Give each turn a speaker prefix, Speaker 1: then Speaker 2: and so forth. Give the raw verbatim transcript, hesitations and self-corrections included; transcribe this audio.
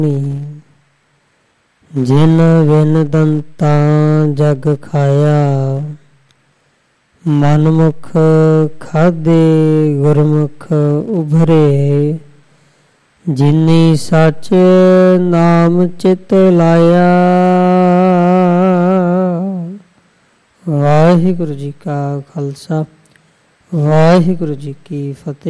Speaker 1: ਜਿਨ ਵਿਨ ਦੰਤਾ ਜਗ ਖਾਇਆ, ਮਨਮੁਖ ਖਾਧੇ ਗੁਰਮੁਖ ਉਭਰੇ। ਜਿਨੀ ਸੱਚ ਨਾਮ ਚਿਤ ਲਾਇਆ। ਵਾਹਿਗੁਰੂ ਜੀ ਕਾ ਖਾਲਸਾ, ਵਾਹਿਗੁਰੂ ਜੀ ਕੀ ਫਤਿਹ।